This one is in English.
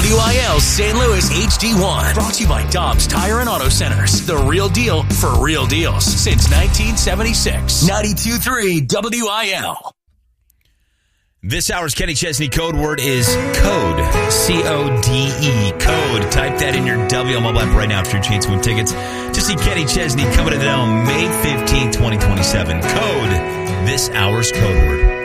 WIL St. Louis HD1. Brought to you by Dobbs Tire and Auto Centers. The real deal for real deals since 1976. 92.3 WIL. This hour's Kenny Chesney code word is code. C-O-D-E. Code. Type that in your WIL mobile app right now for your chance to win tickets to see Kenny Chesney coming to the Dome May 15, 2027. Code. This hour's code word.